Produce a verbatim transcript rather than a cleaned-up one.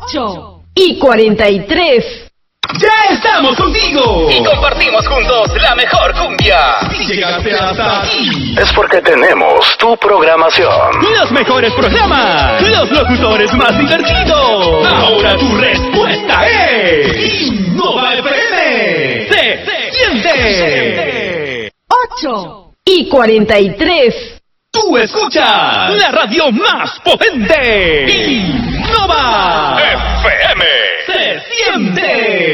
ocho y cuarenta y tres. ¡Ya estamos contigo! Y compartimos juntos la mejor cumbia. Si llegaste hasta aquí, es porque tenemos tu programación. los mejores programas, los locutores más divertidos. Ahora tu respuesta es Innova F M. ¡Se siente! ocho y cuarenta y tres. Tú escuchas la radio más potente. Innova F M. Se siente.